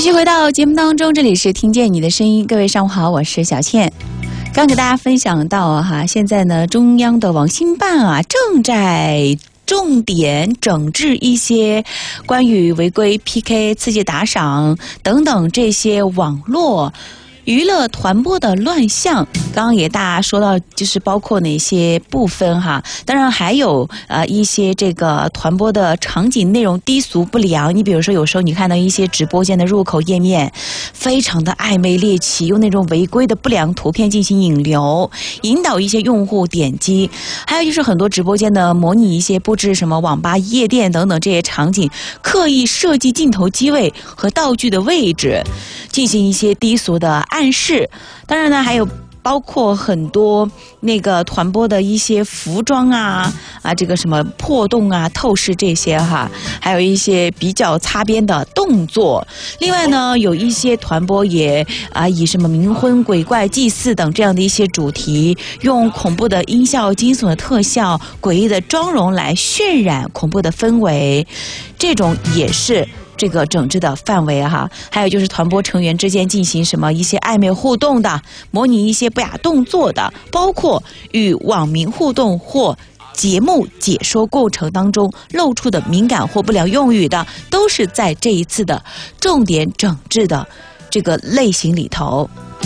继续回到节目当中，这里是听见你的声音，各位上午好，我是小倩。刚给大家分享到现在呢，中央的网信办正在重点整治一些关于违规 PK、刺激打赏等等这些网络娱乐团播的乱象。刚刚也大家说到，就是包括哪些部分当然还有一些这个团播的场景内容低俗不良。你比如说，有时候你看到一些直播间的入口页面非常的暧昧猎奇，用那种违规的不良图片进行引流，引导一些用户点击。还有就是很多直播间的模拟一些布置什么网吧、夜店等等这些场景，刻意设计镜头机位和道具的位置，进行一些低俗的暗示。当然呢，还有包括很多那个团播的一些服装这个什么破洞透视这些还有一些比较擦边的动作。另外呢，有一些团播也以什么冥婚、鬼怪、祭祀等这样的一些主题，用恐怖的音效、惊悚的特效、诡异的妆容来渲染恐怖的氛围，这种也是这个整治的范围还有就是团播成员之间进行什么一些暧昧互动的，模拟一些不雅动作的，包括与网民互动或节目解说过程当中露出的敏感或不良用语的，都是在这一次的重点整治的这个类型里头。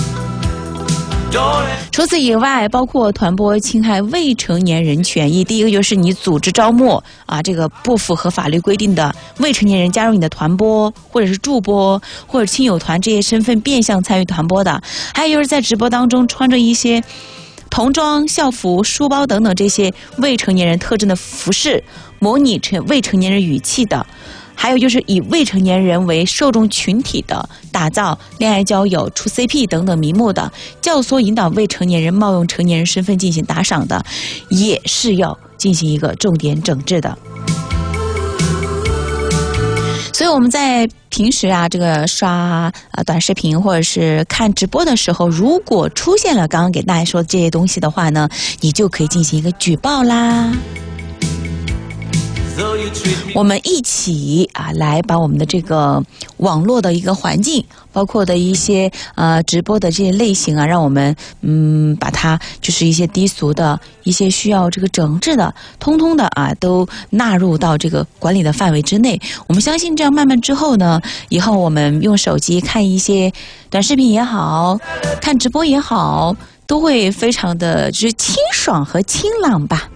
除此以外，包括团播侵害未成年人权益。第一个就是你组织招募这个不符合法律规定的未成年人加入你的团播，或者是助播，或者亲友团这些身份变相参与团播的。还有就是在直播当中穿着一些童装、校服、书包等等这些未成年人特征的服饰，模拟成未成年人语气的。还有就是以未成年人为受众群体的，打造恋爱交友、出 CP 等等名目的，教唆引导未成年人冒用成年人身份进行打赏的，也是要进行一个重点整治的。所以我们在平时这个刷短视频或者是看直播的时候，如果出现了刚刚给大家说的这些东西的话呢，你就可以进行一个举报啦。我们一起来把我们的这个网络的一个环境，包括的一些直播的这些类型让我们把它就是一些低俗的、一些需要这个整治的，通通的都纳入到这个管理的范围之内。我们相信这样慢慢之后呢，以后我们用手机看一些短视频也好，看直播也好，都会非常的就是清爽和清朗吧。